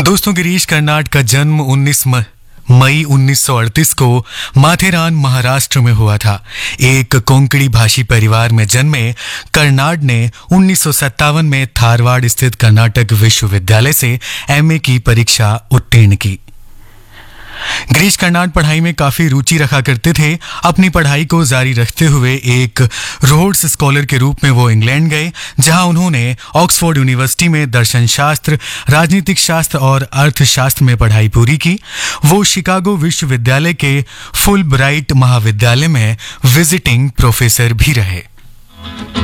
दोस्तों, गिरीश कर्नाड का जन्म 19 मई 1938 को माथेरान, महाराष्ट्र में हुआ था। एक कोंकणी भाषी परिवार में जन्मे कर्नाड ने 1957 में धारवाड़ स्थित कर्नाटक विश्वविद्यालय से एमए की परीक्षा उत्तीर्ण की। गिरीश कर्नाड पढ़ाई में काफी रुचि रखा करते थे। अपनी पढ़ाई को जारी रखते हुए एक रोड्स स्कॉलर के रूप में वो इंग्लैंड गए, जहां उन्होंने ऑक्सफोर्ड यूनिवर्सिटी में दर्शन शास्त्र, राजनीतिक शास्त्र और अर्थशास्त्र में पढ़ाई पूरी की। वो शिकागो विश्वविद्यालय के फुल ब्राइट महाविद्यालय में विजिटिंग प्रोफेसर भी रहे।